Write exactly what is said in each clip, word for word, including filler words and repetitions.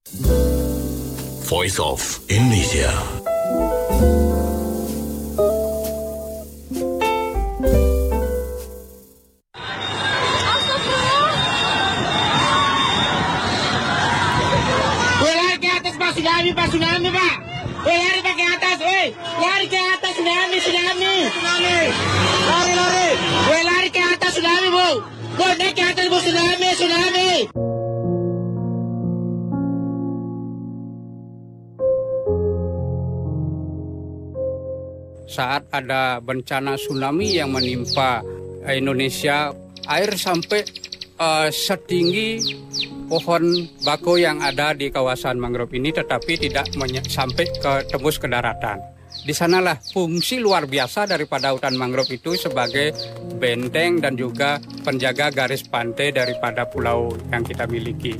Voice of Indonesia. Tsunami, Pak, tsunami, Pak. Woi, lari Pak ke atas, woi. Lari ke atas, tsunami, tsunami. Tsunami. Lari, lari. Woi, lari ke atas, tsunami, Bu. Bu, naik ke atas, Bu, tsunami, tsunami. Saat ada bencana tsunami yang menimpa Indonesia, air sampai uh, setinggi pohon bako yang ada di kawasan mangrove ini, tetapi tidak menye- sampai ke tembus ke daratan. Di sanalah fungsi luar biasa daripada hutan mangrove itu sebagai benteng dan juga penjaga garis pantai daripada pulau yang kita miliki.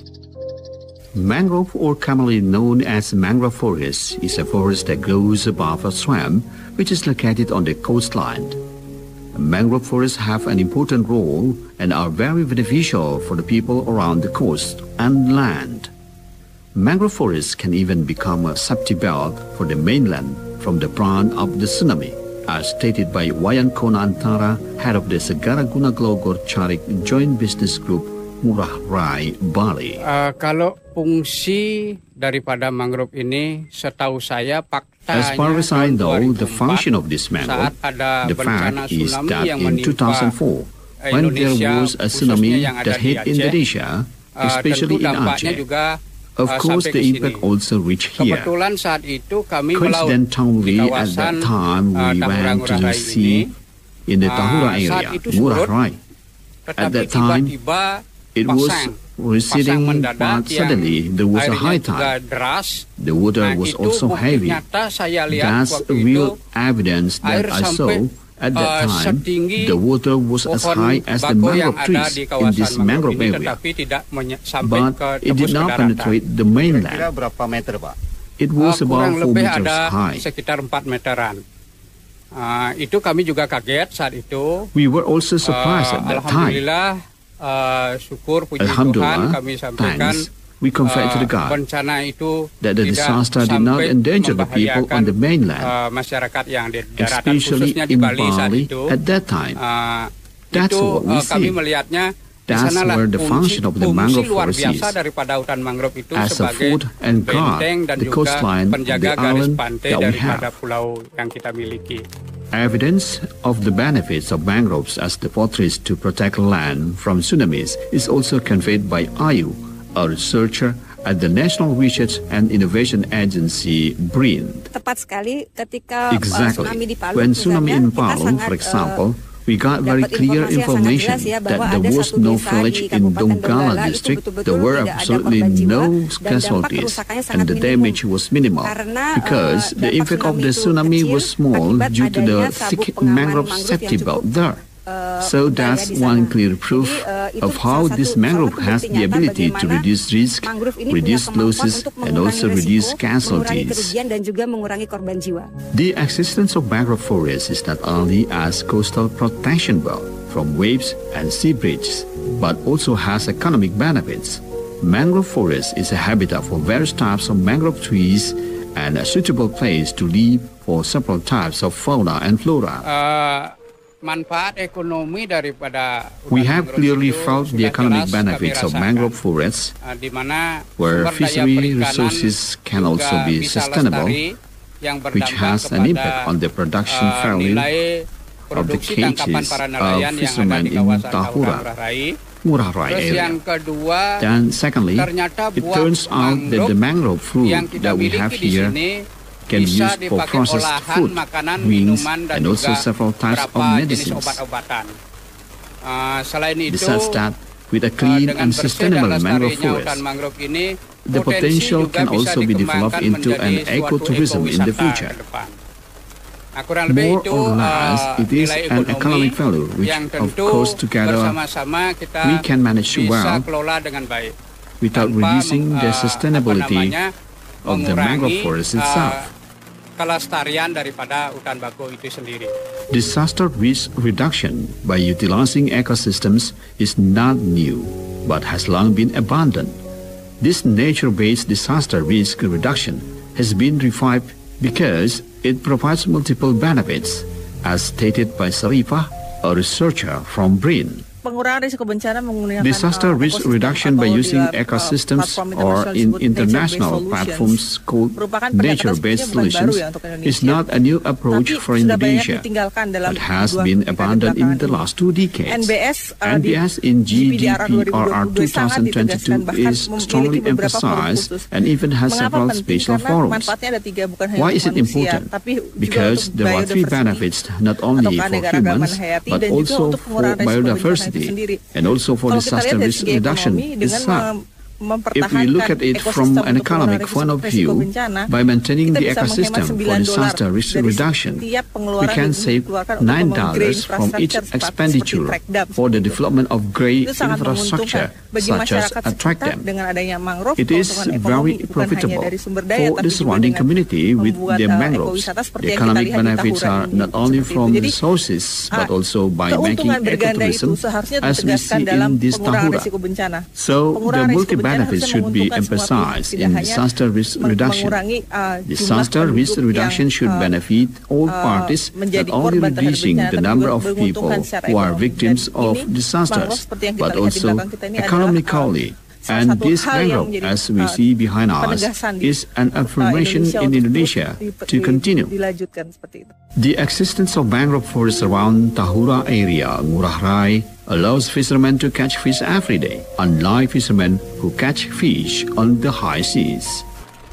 Mangrove, or commonly known as mangrove forest, is a forest that grows above a swamp, which is located on the coastline. Mangrove forests have an important role and are very beneficial for the people around the coast and land. Mangrove forests can even become a safety belt for the mainland from the brunt of the tsunami, as stated by Wayan Konantara, head of the Segara Guna Glogor Charik Joint Business Group, Ngurah Rai, Bali. Uh, kalau fungsi daripada mangrove ini, setahu saya faktanya, as far as I know, the function of this mangrove, the fact is that in two thousand four, when there was a tsunami that hit Indonesia, especially in Aceh, of course the impact also reached here. Coincidentally, at that time we went to the sea in the Tahura area, Ngurah Rai. At that time, it was receding, but suddenly there was a high tide. The water was also heavy. That's real evidence that I saw at that time. The water was as high as the mangrove trees in this mangrove area, but it did not penetrate the mainland. It was about four meters high. Sekitar empat meteran. Uh, itu kami juga kaget saat itu. We were also surprised uh, at that time. Uh, syukur puji Tuhan kami sampaikan thanks, we confess uh, to the God itu that the disaster did not endanger the people on the mainland, uh, masyarakat yang di daratan, especially khususnya in di Bali saat Bali itu. At that time, uh, that's itu, what we uh, see. Kami melihatnya That's where the function of the mangrove forest is, itu as a food and guard the coastline, the island that we have. Pulau yang kita miliki. Evidence of the benefits of mangroves as the fortress to protect land from tsunamis is also conveyed by Ayu, a researcher at the National Research and Innovation Agency, BRIN. Tepat sekali ketika exactly. uh, tsunami di Palu, when tsunami in Palu, for example, uh, we got very clear information ya, that there was no village in Donggala district, there were absolutely no casualties, and the damage was minimal, because the impact of the tsunami was small due to the thick mangrove safety belt there. So that's one clear proof of how this mangrove has the ability to reduce risk, reduce losses, and also reduce casualties. The existence of mangrove forests is not only as coastal protection belt from waves and sea breaches, but also has economic benefits. Mangrove forest is a habitat for various types of mangrove trees and a suitable place to live for several types of fauna and flora. Uh... Manfaat ekonomi daripada we have clearly felt the economic benefits of mangrove forests, where fishery resources can also be sustainable, which has an impact on the production value of the cages of fishermen in Tahura, Ngurah Rai area. And secondly, it turns out that the mangrove fruit that we have here can be used for processed food, greens, and also several types of medicines. Besides that, with a clean and sustainable mangrove forest, the potential can also be developed into an ecotourism in the future. More or less, it is an economic value which, of course, together we can manage well without reducing the sustainability of the mangrove forest itself. Kelestarian daripada hutan bako itu sendiri. Disaster risk reduction by utilizing ecosystems is not new, but has long been abundant. This nature-based disaster risk reduction has been revived because it provides multiple benefits, as stated by Sarifah, a researcher from B R I N. Pengurangan risiko bencana menggunakan disaster uh, risk reduction by using ecosystems or in international platforms called nature-based solutions is not a new approach for Indonesia, but has been abandoned in the last two decades. N B S, uh, N B S in G D P R R twenty twenty-two is strongly emphasized and even has several special forums. Why is it important? Because there are three benefits not only for humans but also for biodiversity and also for disaster risk reduction itself. If we look at it from an economic point of view, by maintaining the ecosystem for disaster risk reduction, we can save nine dollars from each expenditure for the development of grey infrastructure, such as a track dam. It is very profitable for the surrounding community with the mangroves. The economic benefits are not only from resources, but also by making ecotourism, as we see in this Tahura. So, the multi benefits should be emphasized in disaster risk reduction. Disaster risk reduction should benefit all parties, not only reducing the number of people who are victims of disasters, but also economically. And this mangrove, as we see behind us, is an affirmation in Indonesia to continue. The existence of mangrove forests around Tahura area, Ngurah Rai, allows fishermen to catch fish every day, unlike fishermen who catch fish on the high seas.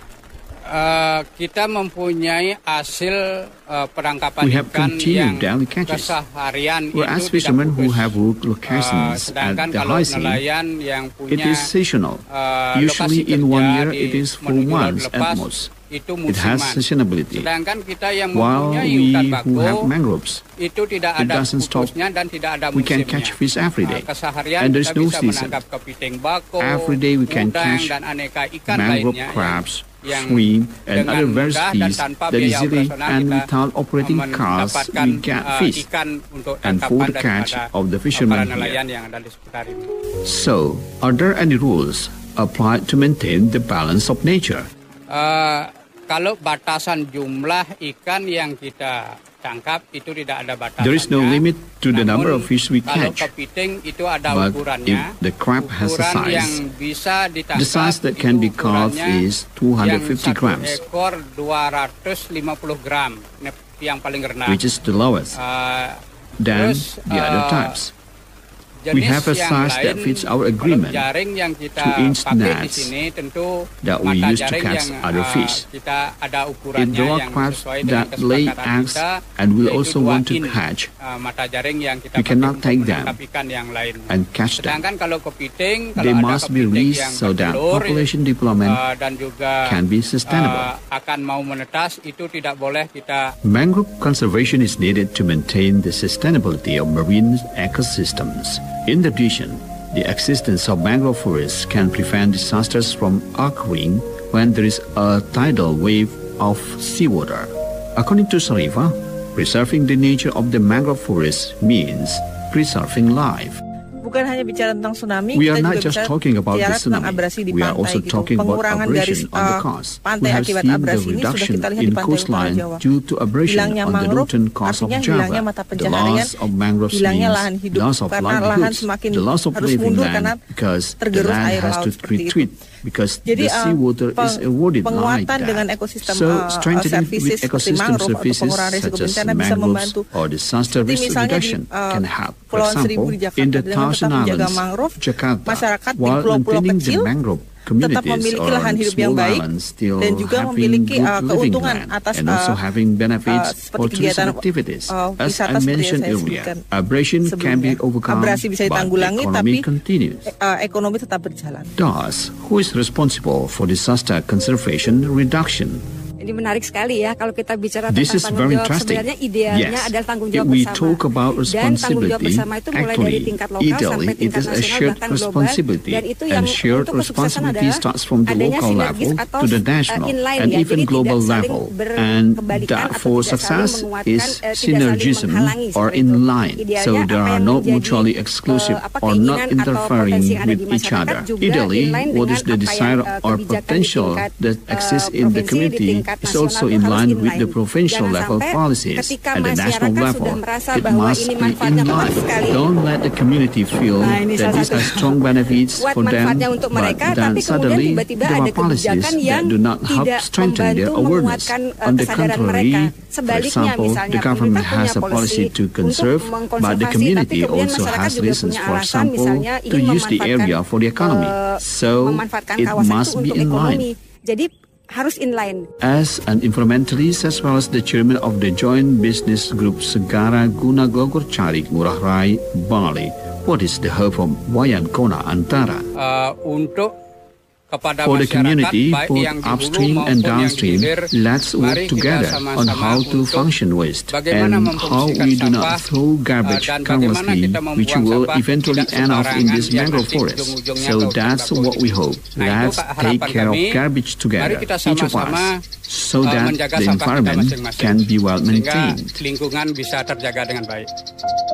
Uh, kita mempunyai hasil uh, penangkapan we have ikan continued yang daily catches, keseharian whereas itu fishermen tidak who fokus. have work locations Uh, at the high sea, yang punya, it is seasonal. Uh, Usually in one year it is four months at most. It has seasonability. Kita yang While we who have mangroves, itu tidak it ada doesn't stop. dan tidak ada we can catch fish every day, uh, and there's no season. Every day we can catch mangrove crabs, shrimp, and other various fish that easily and without operating cars we get fish, and for the catch of the fishermen here. So, are there any rules applied to maintain the balance of nature? Uh, kalau batasan jumlah ikan yang kita tangkap itu tidak ada batasannya. There is no limit to the number of fish we catch. Kalau kepiting itu ada but ukurannya. If the crab has a size, yang bisa ditangkap, the size that can be caught is two hundred fifty grams. Yang satu ekor dua ratus lima puluh gram, yang paling rendah. Which is the lowest. Uh, Then terus, the other uh, types. We have a size that fits our agreement, two-inch nets that we use to catch other fish. If there are crabs that lay eggs and we also want to catch, we cannot take them and catch them. They must be released so that population development can be sustainable. Mangrove conservation is needed to maintain the sustainability of marine ecosystems. In addition, the existence of mangrove forests can prevent disasters from occurring when there is a tidal wave of seawater. According to Sarifah, preserving the nature of the mangrove forest means preserving life. Bukan hanya bicara tentang tsunami, we are kita not juga just talking about the tsunami. We are also gitu. talking about abrasion on the coast. We have seen the reduction in coastline due to abrasion on the northern coast of Java, the loss of mangrove means loss of livelihoods, the loss of living land because the land has to retreat because Jadi, the seawater uh, is eroded like that. So strengthening with ecosystem services such as mangroves or disaster risk reduction uh, can help. For example, in the Thousand Islands, Jakarta, while maintaining the mangrove communities or small islands still dan juga having memiliki good uh, living keuntungan land atas and also uh, having benefits uh, for tourism activities. Uh, As I mentioned earlier, abrasion can be overcome, Abrasi bisa but ditanggulangi, economy tapi continues. Uh, ekonomi tetap berjalan. Thus, who is responsible for disaster conservation reduction? Ini menarik sekali ya kalau kita bicara This tentang is tanggung very jawab. interesting. Sebenarnya idealnya Yes, adalah tanggung if jawab we bersama. talk about Dan tanggung jawab responsibility, bersama itu mulai dari actually, tingkat lokal ideally, sampai it tingkat is a nasional shared bahkan global. responsibility, Dan itu and yang shared untuk kesuksesan responsibility adalah starts from the adanya local sinergis level atau to the uh, national inline and ya. even Jadi global tidak saling level, and berkebalikan that atau for tidak saling success menguatkan, is eh, tidak saling synergism menghalangi or seperti itu. in line, Idealnya so apa they are yang not menjadi, mutually exclusive uh, apa or keinginan not atau interfering potensi yang ada with di each masyarakat other. juga Ideally, inline what dengan is the apa desire yang, uh, or kebijakan di potential tingkat, that uh, exists in the provinsi, di community tingkat is nasional also itu in harus line with inline. the provincial Jangan level sampai policies ketika at the national masyarakat level. sudah merasa It bahwa must ini be manfaatnya in kuat line. sekali. Don't let the community feel Nah, ini that salah these satu are strong benefits kuat for them, manfaatnya untuk mereka, but then tapi kemudian suddenly tiba-tiba there ada are policies kebijakan that yang do not help tidak strengthen their membantu awareness. menguatkan uh, On the kesadaran contrary, mereka. for Sebaliknya, example, misalnya the government pemerintah has a punya policy to untuk conserve, but the mengkonservasi, community tapi kemudian also masyarakat has juga reasons, punya for alasan, example, misalnya to ingin use the memanfaatkan, area for the economy. uh, So memanfaatkan it kawasan must itu be untuk in ekonomi. line. Jadi harus inline. As an environmentalist as well as the chairman of the joint business group Segara Guna Glogor Carik Ngurah Rai, Bali, what is the hope from Wayan Kona Antara? Uh, untuk kepada For the masyarakat, community, baik both yang di hulu upstream maupun and yang di downstream, hilir, let's work mari kita together sama-sama on how to untuk function waste bagaimana and how memfungsikan we do sampah, not throw garbage uh, dan bagaimana carelessly, kita membuang which will sampah eventually tidak end up in sembarangan this yang mangrove nanti forest. ujung-ujungnya So ke that's hutan what we bakau. hope. Nah, itu Let's harapan take care of kami. garbage together, Mari kita each of sama-sama, us, so uh, that menjaga the sampah kita environment masing-masing, can be well sehingga maintained. lingkungan bisa terjaga dengan baik.